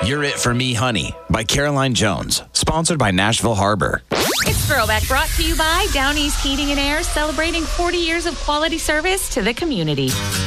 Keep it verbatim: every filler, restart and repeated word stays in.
You're It For Me, Honey by Caroline Jones, sponsored by Nashville Harbor. It's Throwback, brought to you by Down East Heating and Air, celebrating forty years of quality service to the community.